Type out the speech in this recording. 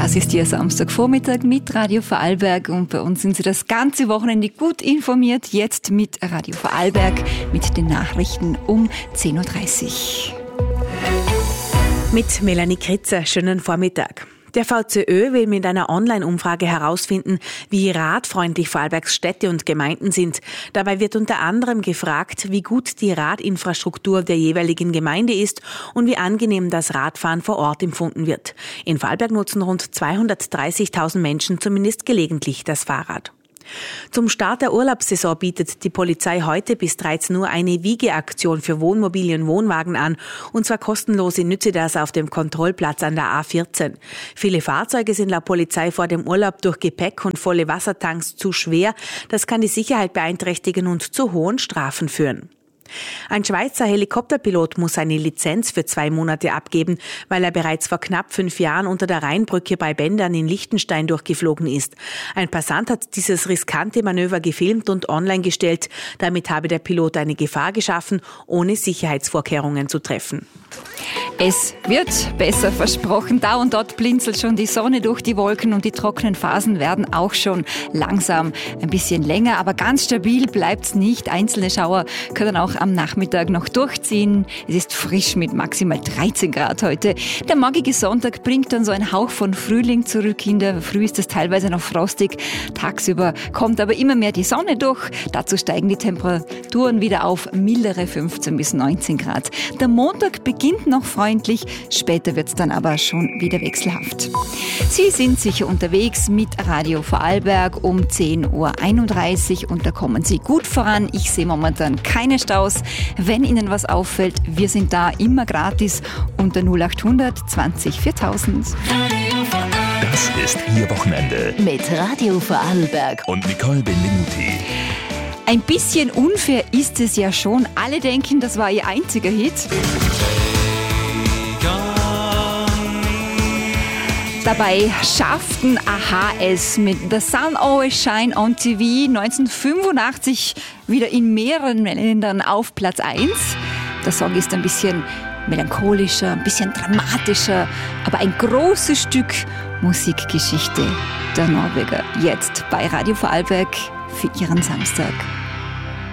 Das ist Ihr Samstagvormittag mit Radio Vorarlberg und bei uns sind Sie das ganze Wochenende gut informiert. Jetzt mit Radio Vorarlberg mit den Nachrichten um 10.30 Uhr. Mit Melanie Kritzer, schönen Vormittag. Der VCÖ will mit einer Online-Umfrage herausfinden, wie radfreundlich Vorarlbergs Städte und Gemeinden sind. Dabei wird unter anderem gefragt, wie gut die Radinfrastruktur der jeweiligen Gemeinde ist und wie angenehm das Radfahren vor Ort empfunden wird. In Vorarlberg nutzen rund 230.000 Menschen zumindest gelegentlich das Fahrrad. Zum Start der Urlaubssaison bietet die Polizei heute bis 13 Uhr eine Wiegeaktion für Wohnmobile und Wohnwagen an. Und zwar kostenlos in Nützedas auf dem Kontrollplatz an der A14. Viele Fahrzeuge sind laut Polizei vor dem Urlaub durch Gepäck und volle Wassertanks zu schwer. Das kann die Sicherheit beeinträchtigen und zu hohen Strafen führen. Ein Schweizer Helikopterpilot muss seine Lizenz für 2 Monate abgeben, weil er bereits vor knapp 5 Jahren unter der Rheinbrücke bei Bendern in Liechtenstein durchgeflogen ist. Ein Passant hat dieses riskante Manöver gefilmt und online gestellt. Damit habe der Pilot eine Gefahr geschaffen, ohne Sicherheitsvorkehrungen zu treffen. Es wird besser versprochen. Da und dort blinzelt schon die Sonne durch die Wolken und die trockenen Phasen werden auch schon langsam ein bisschen länger. Aber ganz stabil bleibt's nicht. Einzelne Schauer können auch am Nachmittag noch durchziehen. Es ist frisch mit maximal 13 Grad heute. Der morgige Sonntag bringt dann so einen Hauch von Frühling zurück. In der Früh ist es teilweise noch frostig. Tagsüber kommt aber immer mehr die Sonne durch. Dazu steigen die Temperaturen wieder auf mildere 15 bis 19 Grad. Der Montag beginnt noch freundlich, später wird es dann aber schon wieder wechselhaft. Sie sind sicher unterwegs mit Radio Vorarlberg um 10.31 Uhr und da kommen Sie gut voran. Ich sehe momentan keine Staus. Wenn Ihnen was auffällt, wir sind da immer gratis unter 0800 20 4000. Das ist Ihr Wochenende mit Radio Vorarlberg und Nicole Benvenuti. Ein bisschen unfair ist es ja schon. Alle denken, das war ihr einziger Hit. Dabei schafften a-ha es mit The Sun Always Shine on TV 1985 wieder in mehreren Ländern auf Platz 1. Der Song ist ein bisschen melancholischer, ein bisschen dramatischer, aber ein großes Stück Musikgeschichte der Norweger. Jetzt bei Radio Vorarlberg für Ihren Samstag.